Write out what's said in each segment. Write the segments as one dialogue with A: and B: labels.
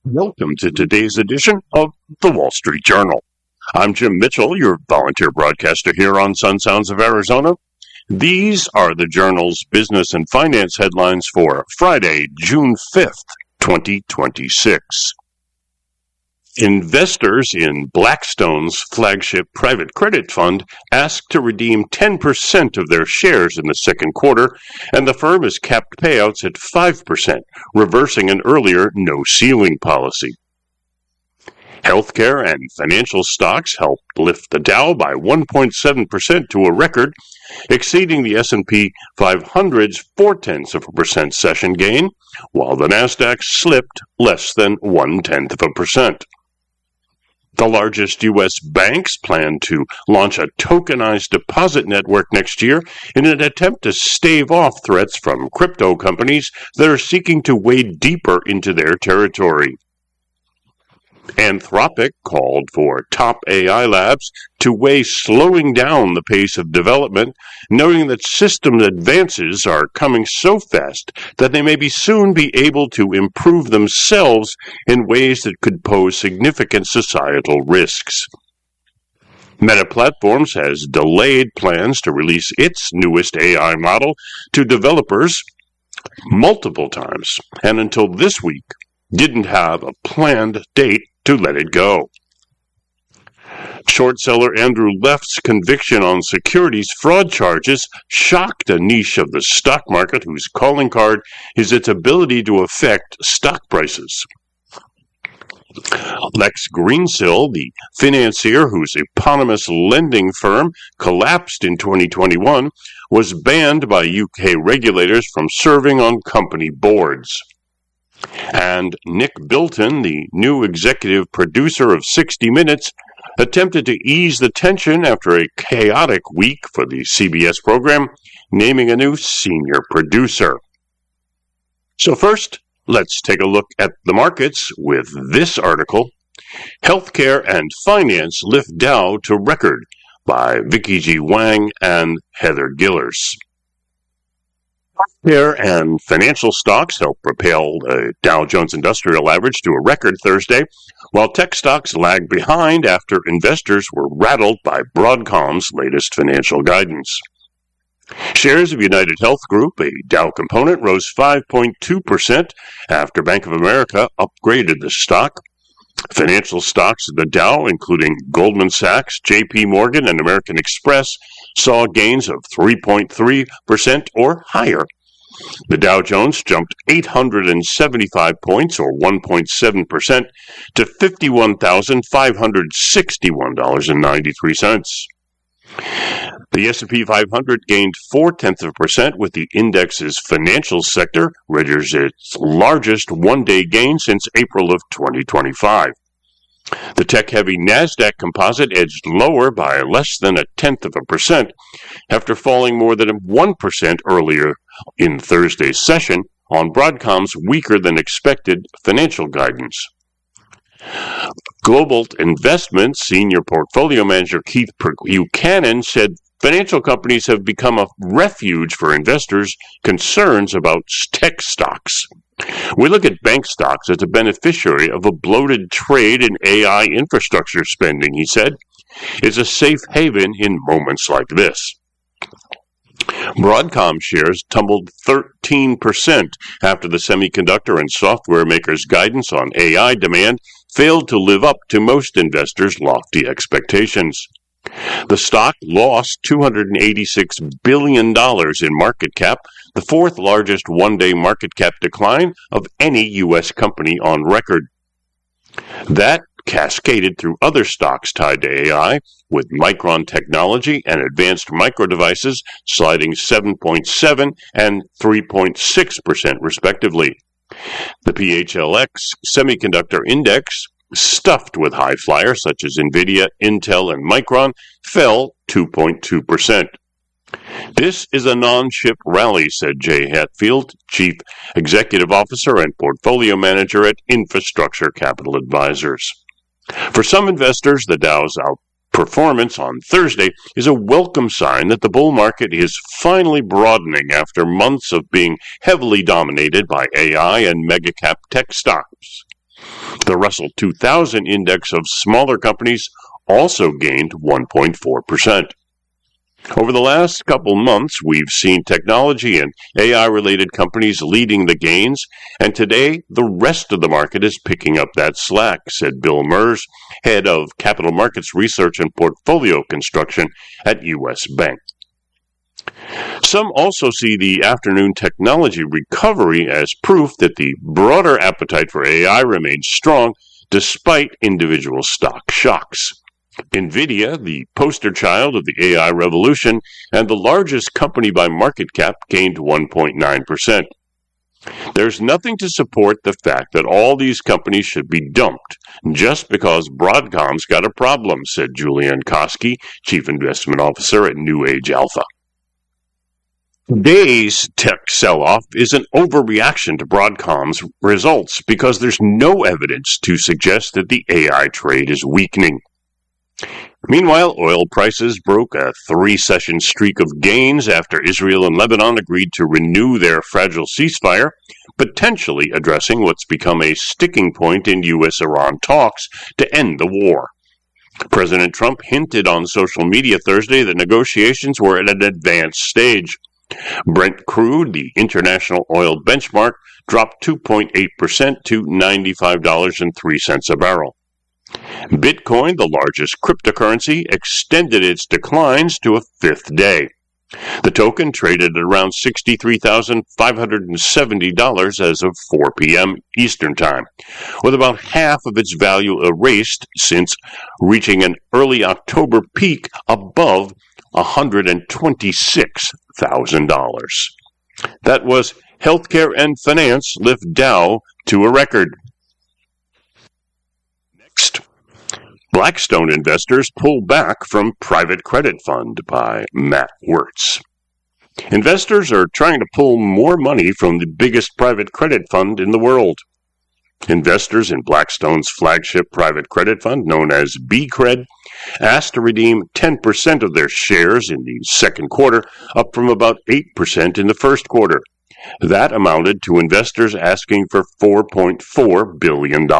A: Welcome to today's edition of the Wall Street Journal. I'm Jim Mitchell, your volunteer broadcaster here on Sun Sounds of Arizona. These are the Journal's business and finance headlines for Friday, June 5th, 2026. Investors in Blackstone's flagship private credit fund asked to redeem 10% of their shares in the second quarter, and the firm has capped payouts at 5%, reversing an earlier no-ceiling policy. Healthcare and financial stocks helped lift the Dow by 1.7% to a record, exceeding the S&P 500's 0.4% session gain, while the Nasdaq slipped less than 0.1%. The largest U.S. banks plan to launch a tokenized deposit network next year in an attempt to stave off threats from crypto companies that are seeking to wade deeper into their territory. Anthropic called for top AI labs to weigh slowing down the pace of development, noting that system advances are coming so fast that they may soon be able to improve themselves in ways that could pose significant societal risks. Meta Platforms has delayed plans to release its newest AI model to developers multiple times, and until this week didn't have a planned date to let it go. Short seller Andrew Left's conviction on securities fraud charges shocked a niche of the stock market whose calling card is its ability to affect stock prices. Lex Greensill, the financier whose eponymous lending firm collapsed in 2021, was banned by UK regulators from serving on company boards. And Nick Bilton, the new executive producer of 60 Minutes, attempted to ease the tension after a chaotic week for the CBS program, naming a new senior producer. So first, let's take a look at the markets with this article, Healthcare and Finance Lift Dow to Record by Vicky G. Wang and Heather Gillers. Healthcare and financial stocks helped propel the Dow Jones Industrial Average to a record Thursday, while tech stocks lagged behind after investors were rattled by Broadcom's latest financial guidance. Shares of United Health Group, a Dow component, rose 5.2% after Bank of America upgraded the stock. Financial stocks of the Dow, including Goldman Sachs, J.P. Morgan, and American Express, saw gains of 3.3% or higher. The Dow Jones jumped 875 points, or 1.7%, to $51,561.93. The S&P 500 gained 0.4%, with the index's financial sector registering its largest one-day gain since April of 2025. The tech-heavy Nasdaq Composite edged lower by less than 0.1% after falling more than 1% earlier in Thursday's session on Broadcom's weaker-than-expected financial guidance. Global Investments senior portfolio manager Keith Buchanan said financial companies have become a refuge for investors' concerns about tech stocks. We look at bank stocks as a beneficiary of a bloated trade in AI infrastructure spending, he said. It's a safe haven in moments like this. Broadcom shares tumbled 13% after the semiconductor and software makers' guidance on AI demand failed to live up to most investors' lofty expectations. The stock lost $286 billion in market cap, the fourth largest one-day market cap decline of any U.S. company on record. That cascaded through other stocks tied to AI, with Micron Technology and Advanced Micro Devices sliding 7.7% and 3.6% respectively. The PHLX Semiconductor Index, stuffed with high flyers such as NVIDIA, Intel, and Micron, fell 2.2%. This is a non-chip rally, said Jay Hatfield, Chief Executive Officer and Portfolio Manager at Infrastructure Capital Advisors. For some investors, the Dow's outperformance on Thursday is a welcome sign that the bull market is finally broadening after months of being heavily dominated by AI and mega-cap tech stocks. The Russell 2000 index of smaller companies also gained 1.4%. Over the last couple months, we've seen technology and AI-related companies leading the gains, and today the rest of the market is picking up that slack, said Bill Mers, head of Capital Markets Research and Portfolio Construction at U.S. Bank. Some also see the afternoon technology recovery as proof that the broader appetite for AI remains strong despite individual stock shocks. NVIDIA, the poster child of the AI revolution and the largest company by market cap, gained 1.9%. There's nothing to support the fact that all these companies should be dumped just because Broadcom's got a problem, said Julian Koski, Chief Investment Officer at New Age Alpha. Today's tech sell-off is an overreaction to Broadcom's results because there's no evidence to suggest that the AI trade is weakening. Meanwhile, oil prices broke a 3-session streak of gains after Israel and Lebanon agreed to renew their fragile ceasefire, potentially addressing what's become a sticking point in U.S.-Iran talks to end the war. President Trump hinted on social media Thursday that negotiations were at an advanced stage. Brent crude, the international oil benchmark, dropped 2.8% to $95.03 a barrel. Bitcoin, the largest cryptocurrency, extended its declines to a 5th day. The token traded at around $63,570 as of 4 p.m. Eastern Time, with about half of its value erased since reaching an early October peak above $126,000. That was healthcare and finance lift Dow to a record. Next, Blackstone investors pull back from private credit fund by Matt Wirtz. Investors are trying to pull more money from the biggest private credit fund in the world. Investors in Blackstone's flagship private credit fund, known as BCRED, asked to redeem 10% of their shares in the second quarter, up from about 8% in the first quarter. That amounted to investors asking for $4.4 billion.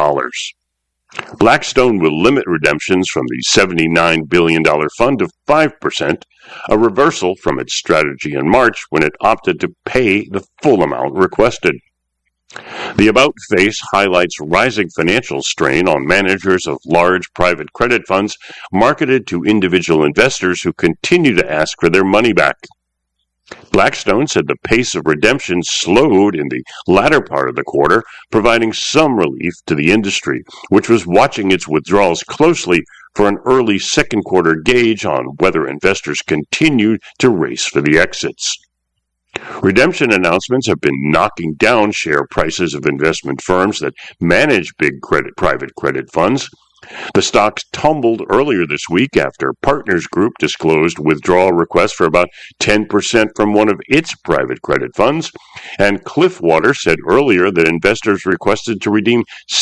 A: Blackstone will limit redemptions from the $79 billion fund to 5%, a reversal from its strategy in March when it opted to pay the full amount requested. The About face highlights rising financial strain on managers of large private credit funds marketed to individual investors who continue to ask for their money back. Blackstone said the pace of redemption slowed in the latter part of the quarter, providing some relief to the industry, which was watching its withdrawals closely for an early second quarter gauge on whether investors continue to race for the exits. Redemption announcements have been knocking down share prices of investment firms that manage big private credit funds. The stocks tumbled earlier this week after Partners Group disclosed withdrawal requests for about 10% from one of its private credit funds, and Cliffwater said earlier that investors requested to redeem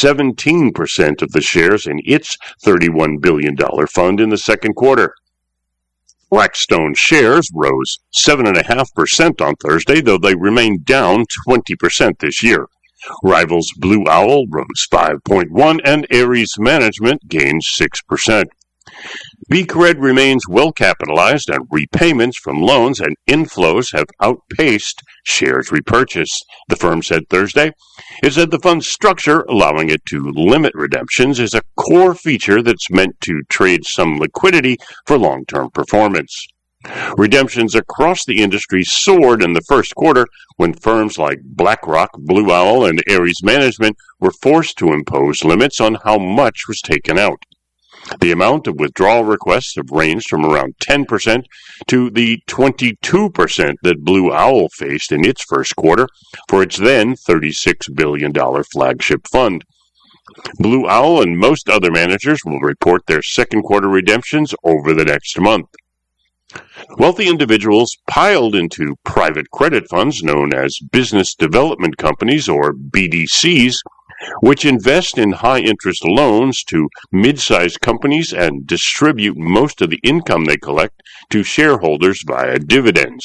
A: 17% of the shares in its $31 billion fund in the second quarter. Blackstone shares rose 7.5% on Thursday, though they remain down 20% this year. Rivals Blue Owl rose 5.1% and Ares Management gained 6%. BCRED remains well capitalized and repayments from loans and inflows have outpaced shares repurchased, the firm said Thursday. It said the fund's structure, allowing it to limit redemptions, is a core feature that's meant to trade some liquidity for long-term performance. Redemptions across the industry soared in the first quarter when firms like BlackRock, Blue Owl, and Ares Management were forced to impose limits on how much was taken out. The amount of withdrawal requests have ranged from around 10% to the 22% that Blue Owl faced in its first quarter for its then $36 billion flagship fund. Blue Owl and most other managers will report their second quarter redemptions over the next month. Wealthy individuals piled into private credit funds known as business development companies, or BDCs, which invest in high-interest loans to mid-sized companies and distribute most of the income they collect to shareholders via dividends.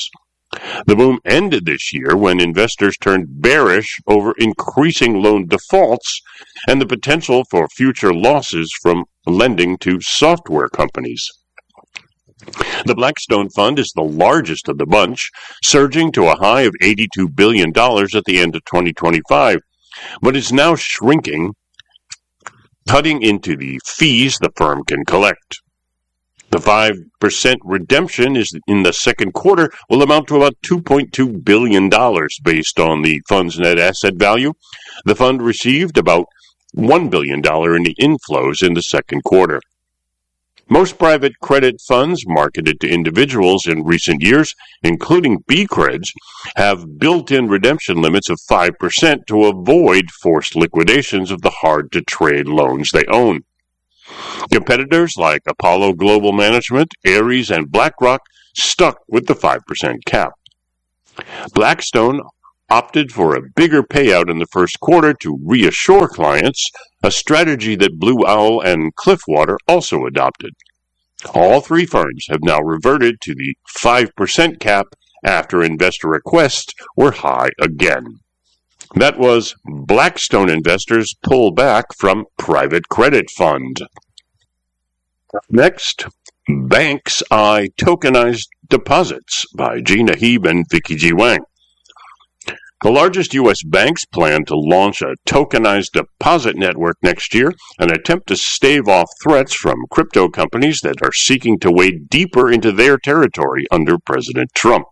A: The boom ended this year when investors turned bearish over increasing loan defaults and the potential for future losses from lending to software companies. The Blackstone Fund is the largest of the bunch, surging to a high of $82 billion at the end of 2025, but is now shrinking, cutting into the fees the firm can collect. The 5% redemption in the second quarter will amount to about $2.2 billion based on the fund's net asset value. The fund received about $1 billion in inflows in the second quarter. Most private credit funds marketed to individuals in recent years, including BCREDs, have built-in redemption limits of 5% to avoid forced liquidations of the hard-to-trade loans they own. Competitors like Apollo Global Management, Ares, and BlackRock stuck with the 5% cap. Blackstone opted for a bigger payout in the first quarter to reassure clients, a strategy that Blue Owl and Cliffwater also adopted. All three firms have now reverted to the 5% cap after investor requests were high again. That was Blackstone investors pull back from private credit fund. Next, Banks Eye Tokenized Deposits by Gina Heeb and Vicky G. Wang. The largest U.S. banks plan to launch a tokenized deposit network next year, an attempt to stave off threats from crypto companies that are seeking to wade deeper into their territory under President Trump.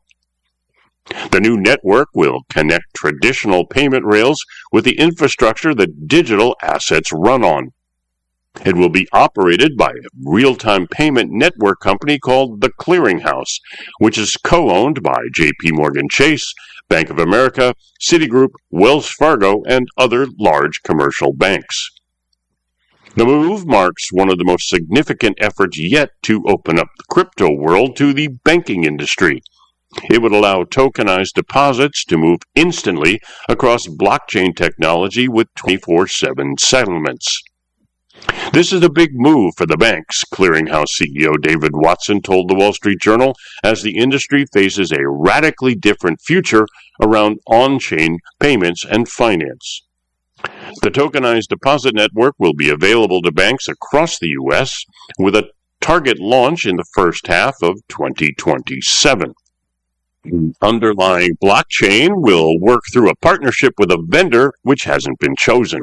A: The new network will connect traditional payment rails with the infrastructure that digital assets run on. It will be operated by a real-time payment network company called The Clearing House, which is co-owned by J.P. Morgan Chase, Bank of America, Citigroup, Wells Fargo, and other large commercial banks. The move marks one of the most significant efforts yet to open up the crypto world to the banking industry. It would allow tokenized deposits to move instantly across blockchain technology with 24/7 settlements. This is a big move for the banks, Clearinghouse CEO David Watson told the Wall Street Journal, as the industry faces a radically different future around on-chain payments and finance. The tokenized deposit network will be available to banks across the U.S. with a target launch in the first half of 2027. The underlying blockchain will work through a partnership with a vendor which hasn't been chosen.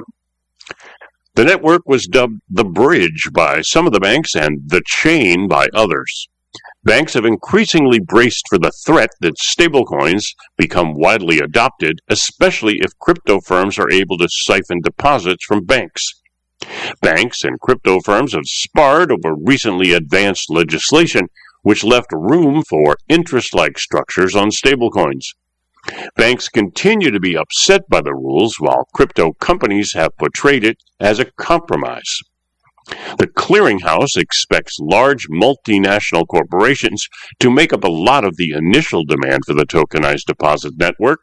A: The network was dubbed the Bridge by some of the banks and the Chain by others. Banks have increasingly braced for the threat that stablecoins become widely adopted, especially if crypto firms are able to siphon deposits from banks. Banks and crypto firms have sparred over recently advanced legislation, which left room for interest-like structures on stablecoins. Banks continue to be upset by the rules, while crypto companies have portrayed it as a compromise. The Clearinghouse expects large multinational corporations to make up a lot of the initial demand for the tokenized deposit network.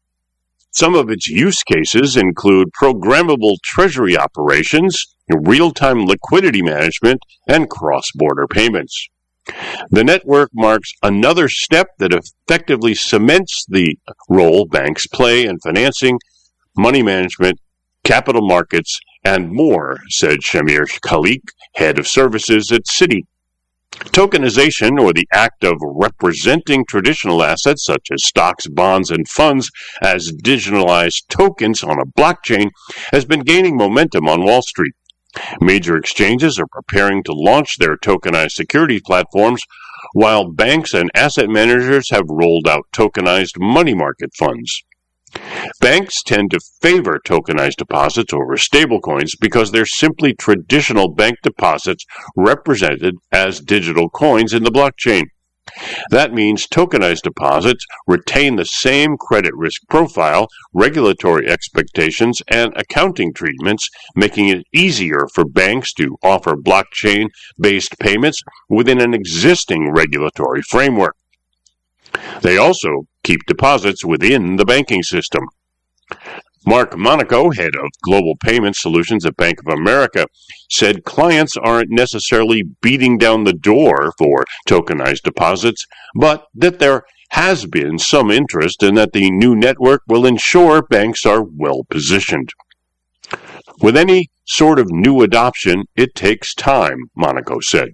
A: Some of its use cases include programmable treasury operations, real-time liquidity management, and cross-border payments. The network marks another step that effectively cements the role banks play in financing, money management, capital markets, and more, said Shamir Khalik, head of services at Citi. Tokenization, or the act of representing traditional assets such as stocks, bonds, and funds as digitalized tokens on a blockchain, has been gaining momentum on Wall Street. Major exchanges are preparing to launch their tokenized security platforms, while banks and asset managers have rolled out tokenized money market funds. Banks tend to favor tokenized deposits over stablecoins because they're simply traditional bank deposits represented as digital coins in the blockchain. That means tokenized deposits retain the same credit risk profile, regulatory expectations, and accounting treatments, making it easier for banks to offer blockchain-based payments within an existing regulatory framework. They also keep deposits within the banking system. Mark Monaco, head of Global Payment Solutions at Bank of America, said clients aren't necessarily beating down the door for tokenized deposits, but that they're has been some interest in that the new network will ensure banks are well positioned. With any sort of new adoption, it takes time, Monaco said.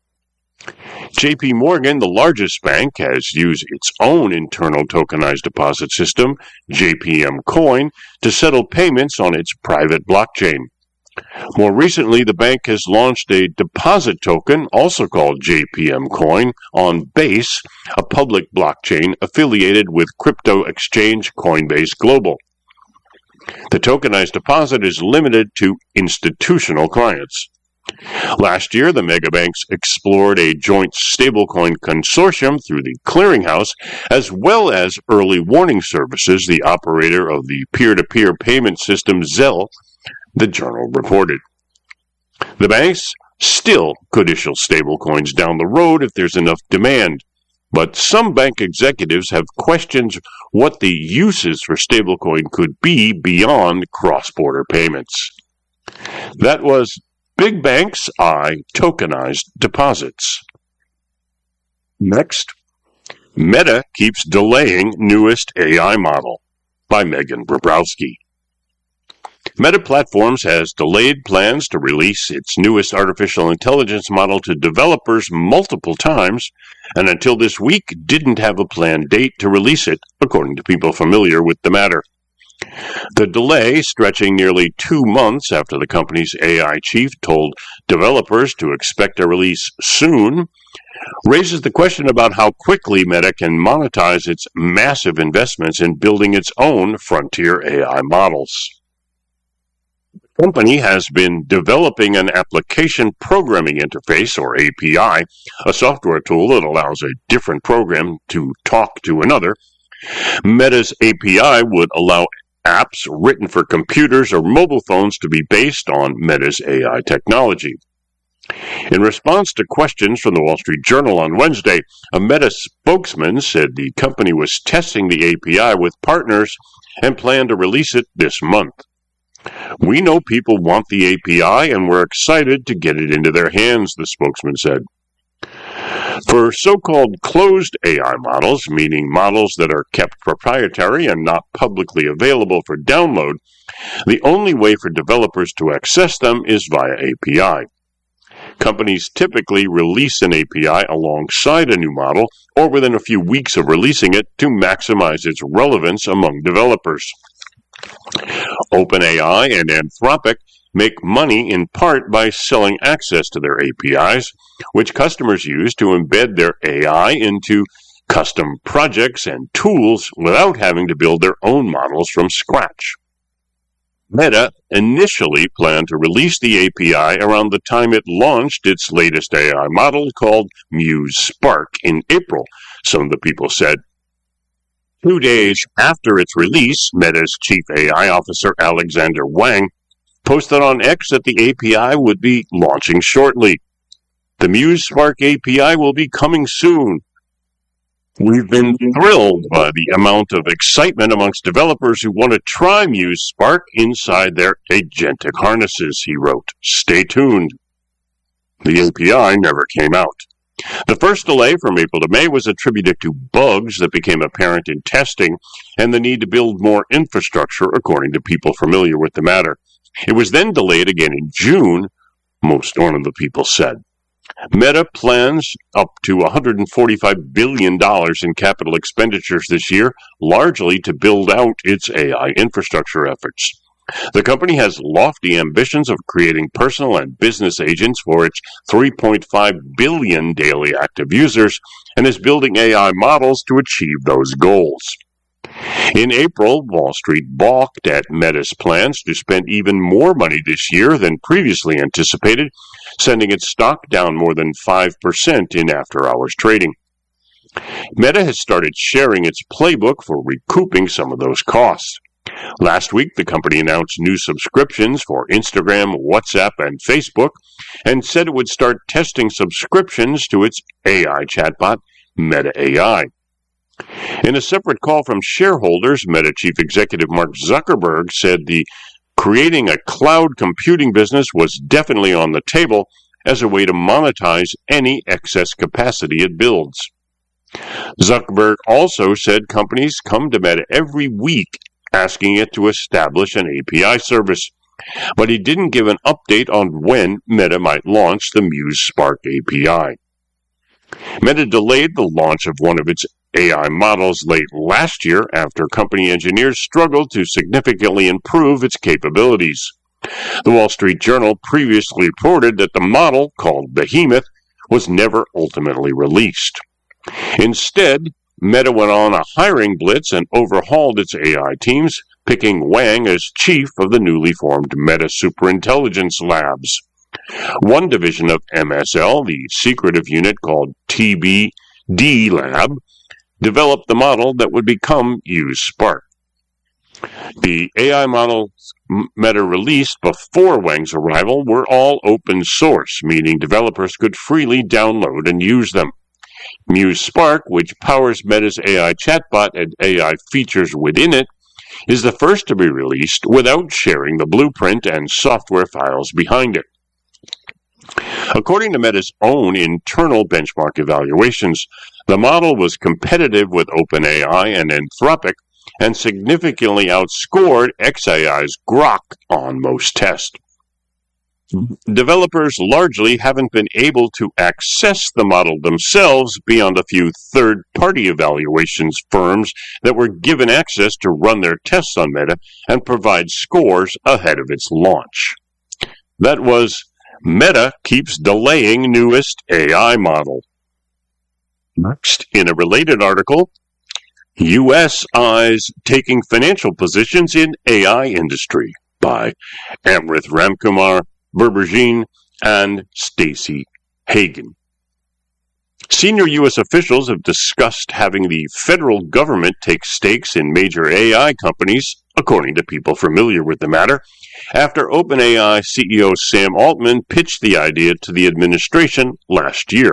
A: JP Morgan, the largest bank, has used its own internal tokenized deposit system, JPM Coin, to settle payments on its private blockchain. More recently, the bank has launched a deposit token, also called JPM Coin, on Base, a public blockchain affiliated with crypto exchange Coinbase Global. The tokenized deposit is limited to institutional clients. Last year, the megabanks explored a joint stablecoin consortium through the clearinghouse, as well as early warning services, the operator of the peer-to-peer payment system Zelle, the journal reported. The banks still could issue stablecoins down the road if there's enough demand, but some bank executives have questioned what the uses for stablecoin could be beyond cross-border payments. That was Big Banks Eye Tokenized Deposits. Next, Meta keeps delaying newest AI model, by Megan Bobrowski. Meta Platforms has delayed plans to release its newest artificial intelligence model to developers multiple times, and until this week didn't have a planned date to release it, according to people familiar with the matter. The delay, stretching nearly 2 months after the company's AI chief told developers to expect a release soon, raises the question about how quickly Meta can monetize its massive investments in building its own frontier AI models. The company has been developing an application programming interface, or API, a software tool that allows a different program to talk to another. Meta's API would allow apps written for computers or mobile phones to be based on Meta's AI technology. In response to questions from the Wall Street Journal on Wednesday, a Meta spokesman said the company was testing the API with partners and planned to release it this month. "We know people want the API and we're excited to get it into their hands," the spokesman said. For so-called closed AI models, meaning models that are kept proprietary and not publicly available for download, the only way for developers to access them is via API. Companies typically release an API alongside a new model or within a few weeks of releasing it to maximize its relevance among developers. OpenAI and Anthropic make money in part by selling access to their APIs, which customers use to embed their AI into custom projects and tools without having to build their own models from scratch. Meta initially planned to release the API around the time it launched its latest AI model called Muse Spark in April, some of the people said. 2 days after its release, Meta's chief AI officer Alexander Wang posted on X that the API would be launching shortly. "The Muse Spark API will be coming soon. We've been thrilled by the amount of excitement amongst developers who want to try Muse Spark inside their agentic harnesses," he wrote. "Stay tuned." The API never came out. The first delay from April to May was attributed to bugs that became apparent in testing and the need to build more infrastructure, according to people familiar with the matter. It was then delayed again in June, one of the people said. Meta plans up to $145 billion in capital expenditures this year, largely to build out its AI infrastructure efforts. The company has lofty ambitions of creating personal and business agents for its 3.5 billion daily active users and is building AI models to achieve those goals. In April, Wall Street balked at Meta's plans to spend even more money this year than previously anticipated, sending its stock down more than 5% in after-hours trading. Meta has started sharing its playbook for recouping some of those costs. Last week, the company announced new subscriptions for Instagram, WhatsApp, and Facebook, and said it would start testing subscriptions to its AI chatbot, Meta AI. In a separate call from shareholders, Meta Chief Executive Mark Zuckerberg said the creating a cloud computing business was definitely on the table as a way to monetize any excess capacity it builds. Zuckerberg also said companies come to Meta every week asking it to establish an API service, but he didn't give an update on when Meta might launch the Muse Spark API. Meta delayed the launch of one of its AI models late last year after company engineers struggled to significantly improve its capabilities. The Wall Street Journal previously reported that the model, called Behemoth, was never ultimately released. Instead, Meta went on a hiring blitz and overhauled its AI teams, picking Wang as chief of the newly formed Meta Superintelligence Labs. One division of MSL, the secretive unit called TBD Lab, developed the model that would become Muse Spark. The AI models Meta released before Wang's arrival were all open source, meaning developers could freely download and use them. Muse Spark, which powers Meta's AI chatbot and AI features within it, is the first to be released without sharing the blueprint and software files behind it. According to Meta's own internal benchmark evaluations, the model was competitive with OpenAI and Anthropic and significantly outscored xAI's Grok on most tests. Developers largely haven't been able to access the model themselves beyond a few third-party evaluations firms that were given access to run their tests on Meta and provide scores ahead of its launch. That was Meta keeps delaying newest AI model. Next, in a related article, U.S. eyes taking financial positions in AI industry by Amrith Ramkumar, Berberjean, and Stacey Hagan. Senior U.S. officials have discussed having the federal government take stakes in major AI companies, according to people familiar with the matter, after OpenAI CEO Sam Altman pitched the idea to the administration last year.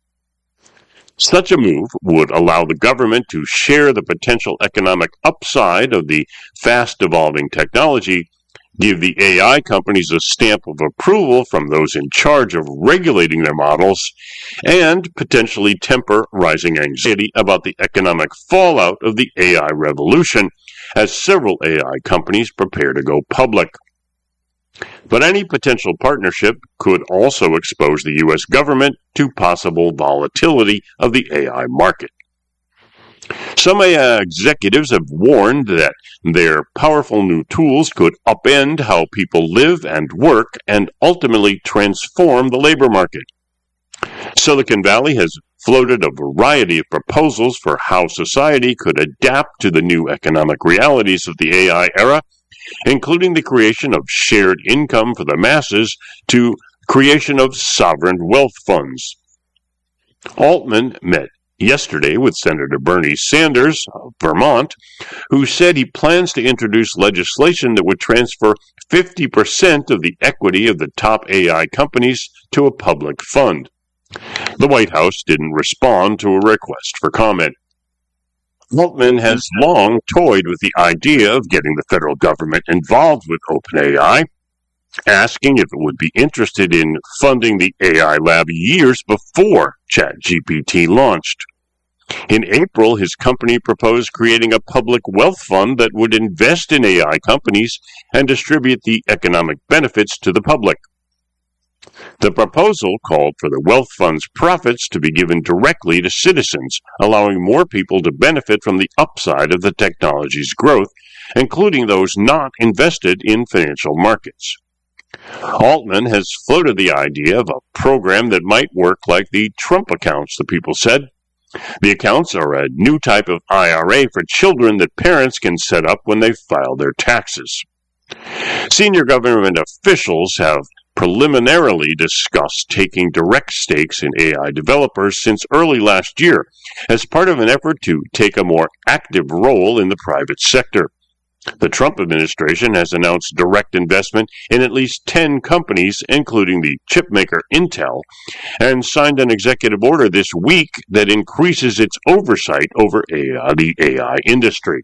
A: Such a move would allow the government to share the potential economic upside of the fast-evolving technology, give the AI companies a stamp of approval from those in charge of regulating their models, and potentially temper rising anxiety about the economic fallout of the AI revolution as several AI companies prepare to go public. But any potential partnership could also expose the U.S. government to possible volatility of the AI market. Some AI executives have warned that their powerful new tools could upend how people live and work and ultimately transform the labor market. Silicon Valley has floated a variety of proposals for how society could adapt to the new economic realities of the AI era, including the creation of shared income for the masses to creation of sovereign wealth funds. Altman met yesterday with Senator Bernie Sanders of Vermont, who said he plans to introduce legislation that would transfer 50% of the equity of the top AI companies to a public fund. The White House didn't respond to a request for comment. Altman has long toyed with the idea of getting the federal government involved with OpenAI, asking if it would be interested in funding the AI lab years before ChatGPT launched. In April, his company proposed creating a public wealth fund that would invest in AI companies and distribute the economic benefits to the public. The proposal called for the wealth fund's profits to be given directly to citizens, allowing more people to benefit from the upside of the technology's growth, including those not invested in financial markets. Altman has floated the idea of a program that might work like the Trump accounts, the people said. The accounts are a new type of IRA for children that parents can set up when they file their taxes. Senior government officials have preliminarily discussed taking direct stakes in AI developers since early last year as part of an effort to take a more active role in the private sector. The Trump administration has announced direct investment in at least 10 companies, including the chipmaker Intel, and signed an executive order this week that increases its oversight over the AI industry.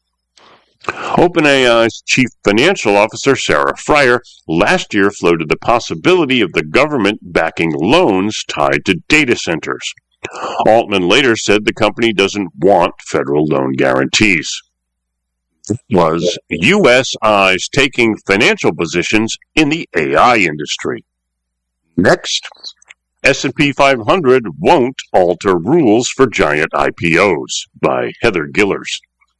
A: OpenAI's chief financial officer, Sarah Friar, last year floated the possibility of the government backing loans tied to data centers. Altman later said the company doesn't want federal loan guarantees. Was U.S. eyes taking financial positions in the AI industry? Next, S&P 500 won't alter rules for giant IPOs by Heather Gillers.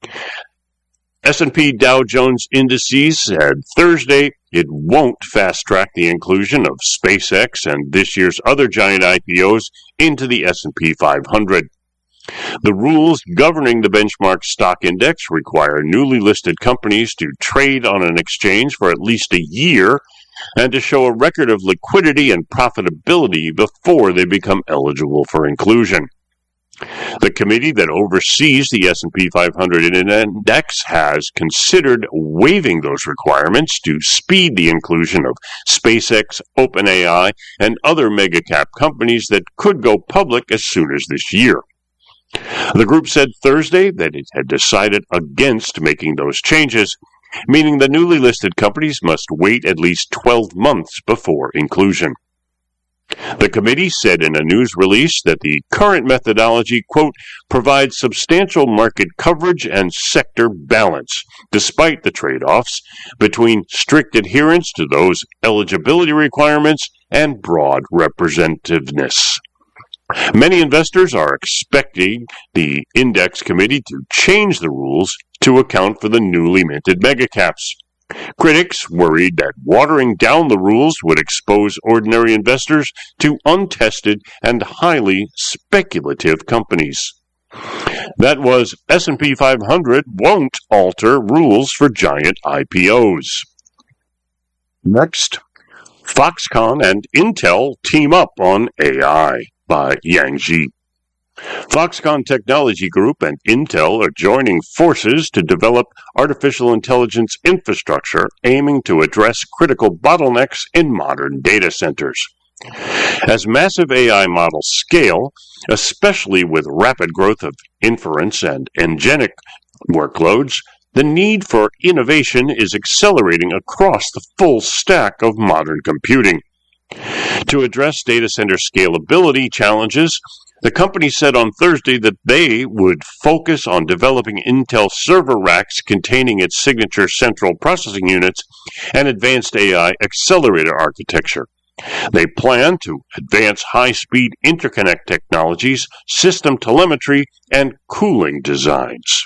A: S&P Dow Jones Indices said Thursday it won't fast-track the inclusion of SpaceX and this year's other giant IPOs into the S&P 500. The rules governing the benchmark stock index require newly listed companies to trade on an exchange for at least a year and to show a record of liquidity and profitability before they become eligible for inclusion. The committee that oversees the S&P 500 index has considered waiving those requirements to speed the inclusion of SpaceX, OpenAI, and other mega-cap companies that could go public as soon as this year. The group said Thursday that it had decided against making those changes, meaning the newly listed companies must wait at least 12 months before inclusion. The committee said in a news release that the current methodology, quote, provides substantial market coverage and sector balance, despite the trade-offs between strict adherence to those eligibility requirements and broad representativeness. Many investors are expecting the index committee to change the rules to account for the newly minted megacaps. Critics worried that watering down the rules would expose ordinary investors to untested and highly speculative companies. That was S&P 500 won't alter rules for giant IPOs. Next, Foxconn and Intel team up on AI by Yang Ji. Foxconn Technology Group and Intel are joining forces to develop artificial intelligence infrastructure aiming to address critical bottlenecks in modern data centers. As massive AI models scale, especially with rapid growth of inference and agentic workloads, the need for innovation is accelerating across the full stack of modern computing. To address data center scalability challenges, the company said on Thursday that they would focus on developing Intel server racks containing its signature central processing units and advanced AI accelerator architecture. They plan to advance high-speed interconnect technologies, system telemetry, and cooling designs.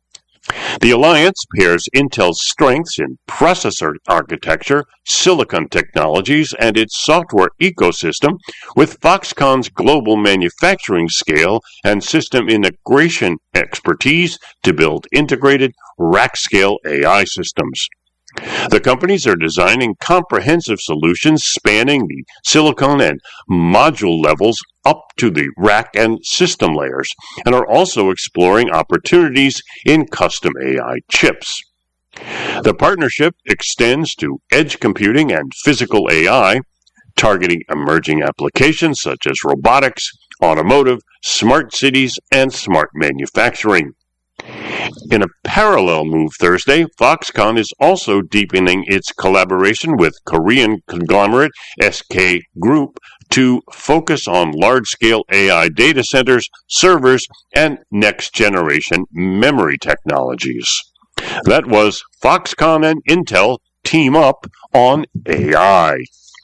A: The alliance pairs Intel's strengths in processor architecture, silicon technologies, and its software ecosystem with Foxconn's global manufacturing scale and system integration expertise to build integrated rack-scale AI systems. The companies are designing comprehensive solutions spanning the silicon and module levels up to the rack and system layers, and are also exploring opportunities in custom AI chips. The partnership extends to edge computing and physical AI, targeting emerging applications such as robotics, automotive, smart cities, and smart manufacturing. In a parallel move Thursday, Foxconn is also deepening its collaboration with Korean conglomerate SK Group to focus on large-scale AI data centers, servers, and next-generation memory technologies. That was Foxconn and Intel team up on AI.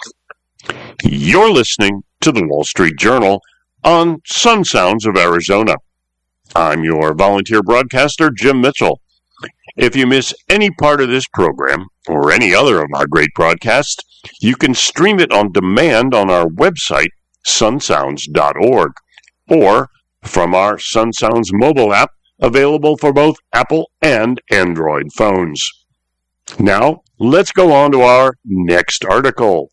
A: You're listening to the Wall Street Journal on Sun Sounds of Arizona. I'm your volunteer broadcaster, Jim Mitchell. If you miss any part of this program, or any other of our great broadcasts, you can stream it on demand on our website, sunsounds.org, or from our Sun Sounds mobile app, available for both Apple and Android phones. Now, let's go on to our next article.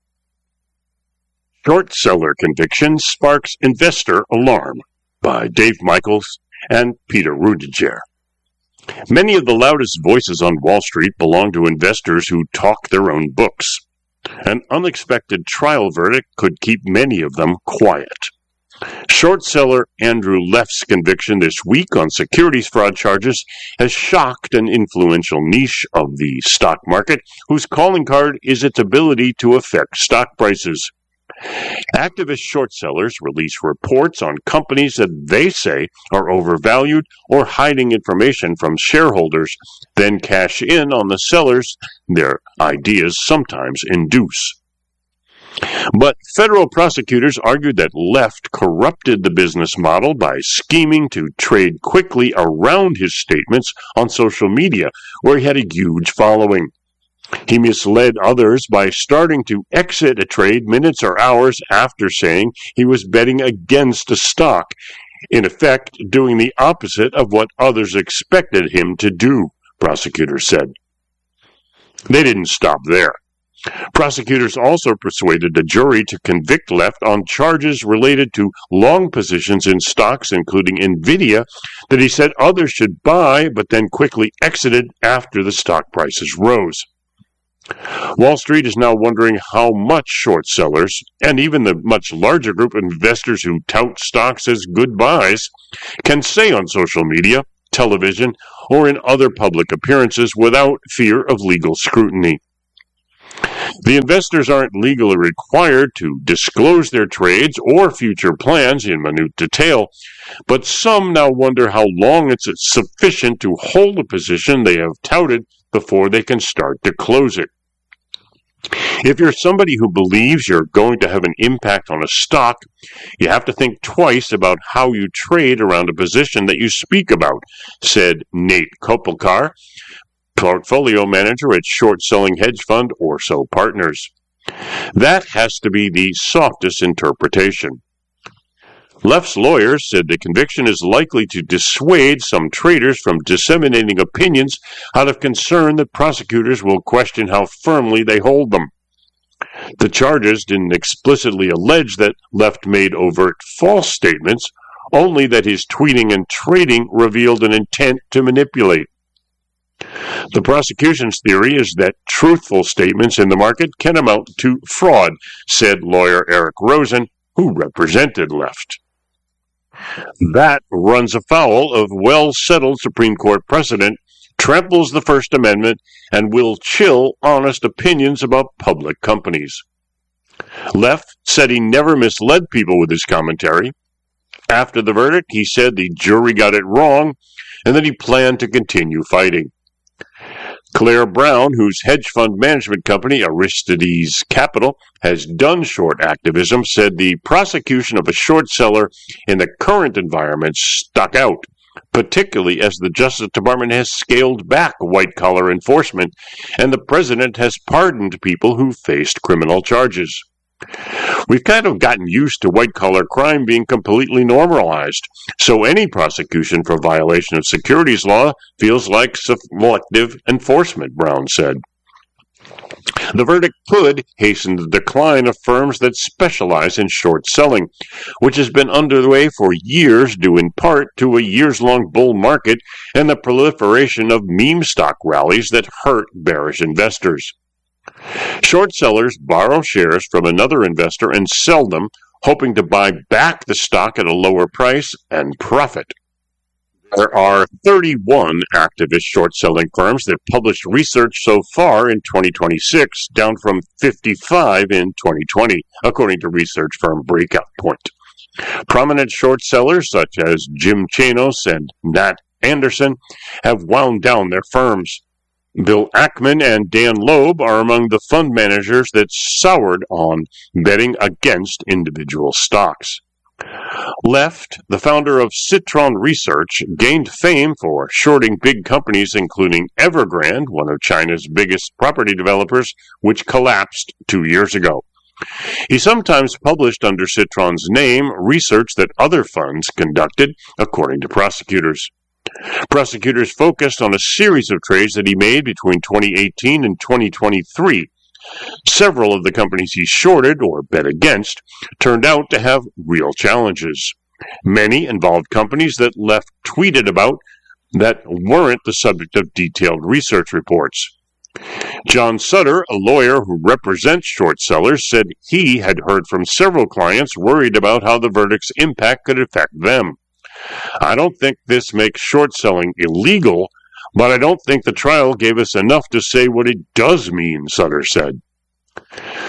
A: Short seller conviction sparks investor alarm, by Dave Michaels and Peter Rudiger. Many of the loudest voices on Wall Street belong to investors who talk their own books. An unexpected trial verdict could keep many of them quiet. Short seller Andrew Leff's conviction this week on securities fraud charges has shocked an influential niche of the stock market whose calling card is its ability to affect stock prices. Activist short sellers release reports on companies that they say are overvalued or hiding information from shareholders, then cash in on the sellers their ideas sometimes induce. But federal prosecutors argued that Left corrupted the business model by scheming to trade quickly around his statements on social media, where he had a huge following. He misled others by starting to exit a trade minutes or hours after saying he was betting against a stock, in effect doing the opposite of what others expected him to do, prosecutors said. They didn't stop there. Prosecutors also persuaded a jury to convict Left on charges related to long positions in stocks, including Nvidia, that he said others should buy but then quickly exited after the stock prices rose. Wall Street is now wondering how much short sellers, and even the much larger group of investors who tout stocks as good buys, can say on social media, television, or in other public appearances without fear of legal scrutiny. The investors aren't legally required to disclose their trades or future plans in minute detail, but some now wonder how long it's sufficient to hold a position they have touted before they can start to close it. If you're somebody who believes you're going to have an impact on a stock, you have to think twice about how you trade around a position that you speak about, said Nate Kopelkar, portfolio manager at short-selling hedge fund Orso Partners. That has to be the softest interpretation. Left's lawyers said the conviction is likely to dissuade some traders from disseminating opinions out of concern that prosecutors will question how firmly they hold them. The charges didn't explicitly allege that Left made overt false statements, only that his tweeting and trading revealed an intent to manipulate. The prosecution's theory is that truthful statements in the market can amount to fraud, said lawyer Eric Rosen, who represented Left. That runs afoul of well-settled Supreme Court precedent, tramples the First Amendment, and will chill honest opinions about public companies. Left said he never misled people with his commentary. After the verdict, he said the jury got it wrong and that he planned to continue fighting. Claire Brown, whose hedge fund management company, Aristides Capital, has done short activism, said the prosecution of a short seller in the current environment stuck out, particularly as the Justice Department has scaled back white-collar enforcement and the president has pardoned people who faced criminal charges. We've kind of gotten used to white-collar crime being completely normalized, so any prosecution for violation of securities law feels like selective enforcement, Brown said. The verdict could hasten the decline of firms that specialize in short selling, which has been underway for years due in part to a years-long bull market and the proliferation of meme stock rallies that hurt bearish investors. Short sellers borrow shares from another investor and sell them, hoping to buy back the stock at a lower price and profit. There are 31 activist short-selling firms that published research so far in 2026, down from 55 in 2020, according to research firm Breakout Point. Prominent short sellers such as Jim Chanos and Nat Anderson have wound down their firms. Bill Ackman and Dan Loeb are among the fund managers that soured on betting against individual stocks. Left, the founder of Citron Research, gained fame for shorting big companies including Evergrande, one of China's biggest property developers, which collapsed 2 years ago. He sometimes published under Citron's name research that other funds conducted, according to prosecutors. Prosecutors focused on a series of trades that he made between 2018 and 2023. Several of the companies he shorted or bet against turned out to have real challenges. Many involved companies that Left tweeted about that weren't the subject of detailed research reports. John Sutter, a lawyer who represents short sellers, said he had heard from several clients worried about how the verdict's impact could affect them. I don't think this makes short selling illegal, but I don't think the trial gave us enough to say what it does mean, Sutter said.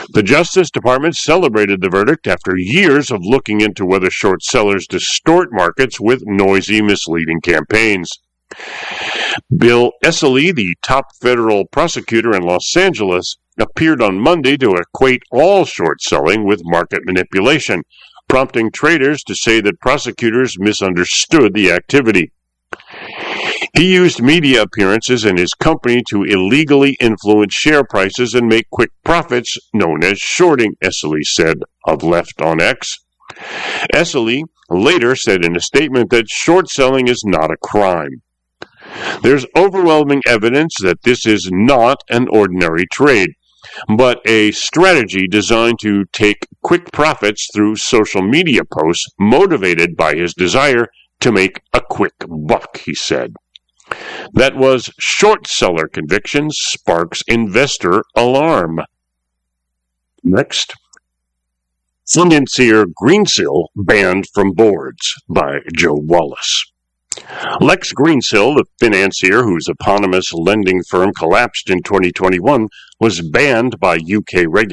A: The Justice Department celebrated the verdict after years of looking into whether short sellers distort markets with noisy, misleading campaigns. Bill Esseley, the top federal prosecutor in Los Angeles, appeared on Monday to equate all short selling with market manipulation, prompting traders to say that prosecutors misunderstood the activity. He used media appearances in his company to illegally influence share prices and make quick profits, known as shorting, Esseley said of Left on X. Esseley later said in a statement that short selling is not a crime. There's overwhelming evidence that this is not an ordinary trade, but a strategy designed to take quick profits through social media posts motivated by his desire to make a quick buck, he said. That was short seller convictions sparks investor alarm. Next, financier Greensill banned from boards by Joe Wallace. Lex Greensill, the financier whose eponymous lending firm collapsed in 2021, was banned by UK regulators